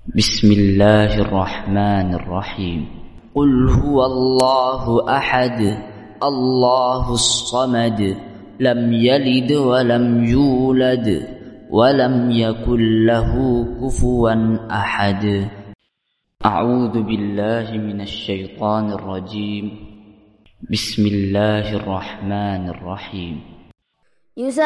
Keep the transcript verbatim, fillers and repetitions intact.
بسم الله الرحمن الرحيم. قل هو الله أحد الله الصمد لم يلد ولم يولد ولم يكن له كفوا أحد. أعوذ بالله من الشيطان الرجيم. بسم الله الرحمن الرحيم.